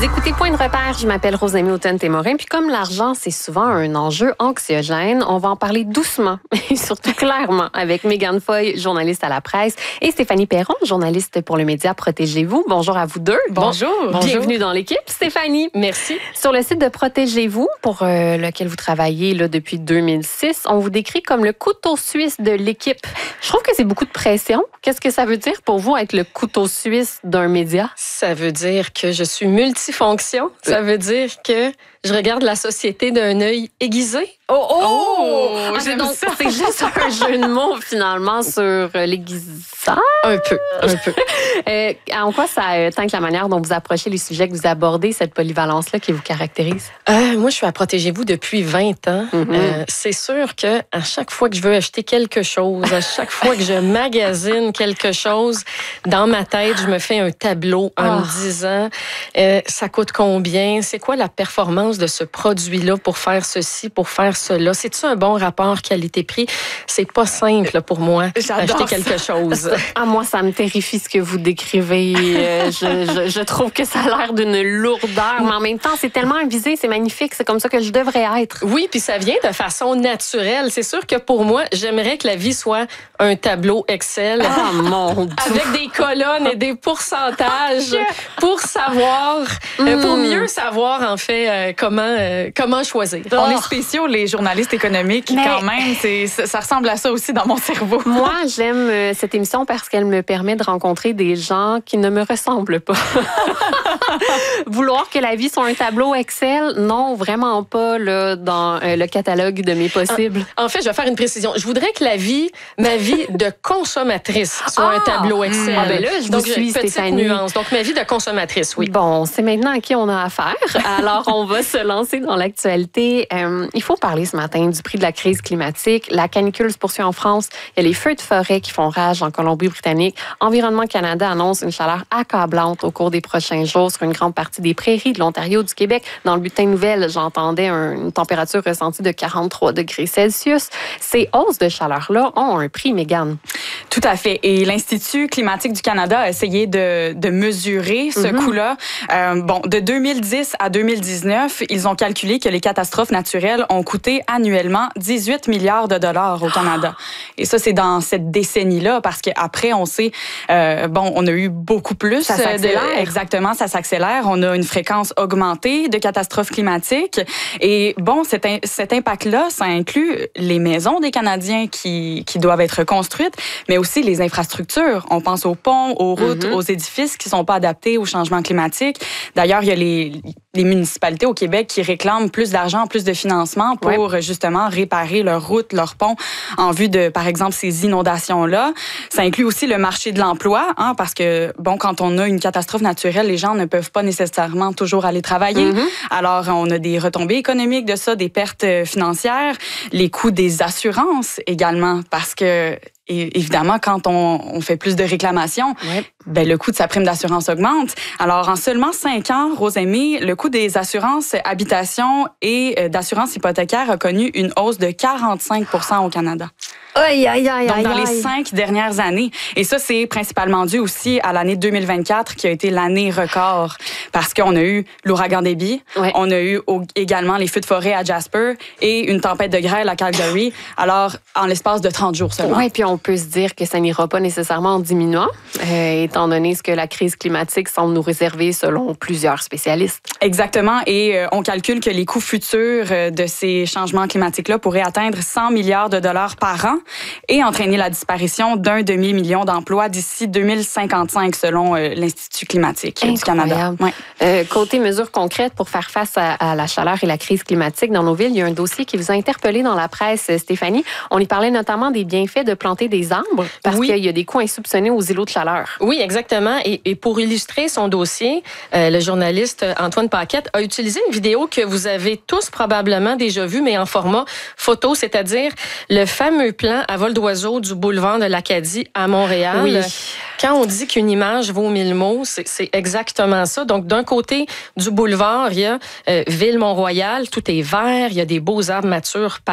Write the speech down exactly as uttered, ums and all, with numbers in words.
écoutez Point de repère, je m'appelle Rosemée Automne-Témorin, puis comme l'argent, c'est souvent un enjeu anxiogène, on va en parler doucement et surtout clairement avec Mégane Foy, journaliste à la presse, et Stéphanie Perron, journaliste pour le média Protégez-vous. Bonjour à vous deux. Bonjour. Bon, Bonjour. Bienvenue dans l'équipe, Stéphanie. Merci. Sur le site de Protégez-vous, pour euh, lequel vous travaillez là, depuis deux mille six, on vous décrit comme le couteau suisse de l'équipe. Je trouve que c'est beaucoup de pression. Qu'est-ce que ça veut dire pour vous être le couteau suisse d'un média? Ça veut dire que je suis multifonction. Ça veut dire que je regarde la société d'un œil aiguisé. Oh, oh! Oh, Ah, j'aime donc, ça. c'est juste un jeu de mots, finalement, sur euh, l'aiguisage. Un peu, un peu. Euh, en quoi ça euh, teinte la manière dont vous approchez les sujets, que vous abordez, cette polyvalence-là qui vous caractérise? Euh, moi, je suis à Protégez-vous depuis vingt ans. Mm-hmm. Euh, c'est sûr que à chaque fois que je veux acheter quelque chose, à chaque fois que je magasine quelque chose, dans ma tête, je me fais un tableau en Oh. me disant euh, ça coûte combien? C'est quoi la performance de ce produit-là pour faire ceci, pour faire cela? C'est-tu un bon rapport qualité-prix? C'est pas simple pour moi d'acheter quelque chose. Ah, moi, ça me terrifie ce que vous décrivez. Euh, je, je, je trouve que ça a l'air d'une lourdeur, mais en même temps, c'est tellement avisé, c'est magnifique, c'est comme ça que je devrais être. Oui, puis ça vient de façon naturelle. C'est sûr que pour moi, j'aimerais que la vie soit un tableau Excel. Ah, mon Dieu! Avec des colonnes et des pourcentages pour savoir, euh, pour mieux savoir en fait euh, comment euh, comment choisir. On est spéciaux, les journalistes économiques, Mais- quand même. C'est, ça, ça ressemble à ça aussi dans mon cerveau. Moi, j'aime euh, cette émission parce qu'elle me permet de rencontrer des gens qui ne me ressemblent pas. Vouloir que la vie soit un tableau Excel, non, vraiment pas là, dans euh, le catalogue de mes possibles. En fait, je vais faire une précision. Je voudrais que la vie, ma vie de consommatrice soit Ah! un tableau Excel. Ah, ben là, je vous Donc, suis, petite Stéphanie. nuance. Donc, ma vie de consommatrice, oui. Bon, c'est maintenant à qui on a affaire. Alors, on va se lancer dans l'actualité. Euh, il faut parler ce matin du prix de la crise climatique. La canicule se poursuit en France. Il y a les feux de forêt qui font rage en Colombie-Britannique. Environnement Canada annonce une chaleur accablante au cours des prochains jours sur une grande partie des prairies de l'Ontario, du Québec. Dans le bulletin de nouvelles, j'entendais un- une température ressentie de quarante-trois degrés Celsius. Ces hausses de chaleur-là ont un prix, Mégane. Tout à fait. Et l'Institut climatique du Canada a essayé de, de mesurer ce Mhm. coût-là. Euh, bon, de deux mille dix à deux mille dix-neuf, ils ont calculé que les catastrophes naturelles ont coûté annuellement dix-huit milliards de dollars au Canada. Et ça, c'est dans cette décennie-là, parce qu'après, on sait, euh, bon, on a eu beaucoup plus. Ça de- s'accélère. Exactement, ça s'accélère. On a une fréquence augmentée de catastrophes climatiques. Et bon, cet, in- cet impact-là, ça inclut les maisons des Canadiens qui, qui doivent être construites, mais aussi les infrastructures. On pense aux ponts, aux routes, Mhm. aux édifices qui sont pas adaptés au changement climatique. D'ailleurs, il y a les, les municipalités au Québec qui réclament plus d'argent, plus de financement pour Ouais. justement réparer leurs routes, leurs ponts en vue de, par exemple, ces inondations-là. Ça inclut aussi le marché de l'emploi, hein, parce que, bon, quand on a une catastrophe naturelle, les gens ne peuvent pas nécessairement toujours aller travailler. Mhm. Alors, on a des retombées économiques de ça, des pertes euh, financières, les coûts des assurances également, parce que et évidemment, quand on, on fait plus de réclamations, Ouais. ben, le coût de sa prime d'assurance augmente. Alors, en seulement cinq ans, Rosemée, le coût des assurances habitation et euh, d'assurance hypothécaire a connu une hausse de quarante-cinq pour cent au Canada. Aïe, aïe, aïe, Donc, aïe, dans les aïe. cinq dernières années. Et ça, c'est principalement dû aussi à l'année deux mille vingt-quatre, qui a été l'année record, parce qu'on a eu l'ouragan Debby, Ouais. on a eu au- également les feux de forêt à Jasper et une tempête de grêle à Calgary. Alors, en l'espace de trente jours seulement. Oui, puis on peut se dire que ça n'ira pas nécessairement en diminuant, euh, étant donné ce que la crise climatique semble nous réserver selon plusieurs spécialistes. Exactement. Et euh, on calcule que les coûts futurs euh, de ces changements climatiques-là pourraient atteindre cent milliards de dollars par an et entraîner la disparition d'un demi-million d'emplois d'ici deux mille cinquante-cinq, selon euh, l'Institut climatique du Canada. Incroyable. Ouais. Euh, côté mesures concrètes pour faire face à, à la chaleur et la crise climatique dans nos villes, il y a un dossier qui vous a interpellé dans la presse, Stéphanie. On y parlait notamment des bienfaits de planter des arbres parce Oui. qu'il y a des coûts insoupçonnés aux îlots de chaleur. Oui, exactement. Et, et pour illustrer son dossier, euh, le journaliste Antoine Paquette a utilisé une vidéo que vous avez tous probablement déjà vue, mais en format photo, c'est-à-dire le fameux plan à vol d'oiseau du boulevard de l'Acadie à Montréal. Oui. Quand on dit qu'une image vaut mille mots, c'est, c'est exactement ça. Donc, d'un côté du boulevard, il y a euh, Ville-Mont-Royal, tout est vert, il y a des beaux arbres matures